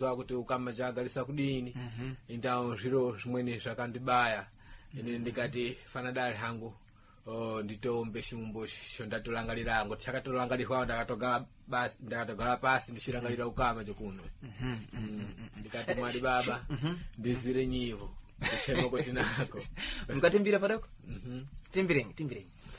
kuti ukama chagalisa kudini. Então zviro zvimweni zvakandibaya. Ine ndikati fanadali hangu nditombe chimumbo chondatolangalira ngo chakatolangalirwa ndakatogala pasi ndichirangalira ukama chokuno. Ndikati mwali baba ndizire nyivo kuchema kuti nako mukatimbira padoko timbireni